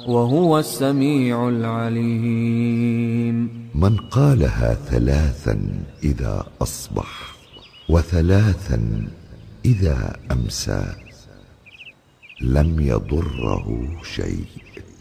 وهو السميع العليم. من قالها 3 إذا أصبح و3 إذا أمسى لم يضره شيء.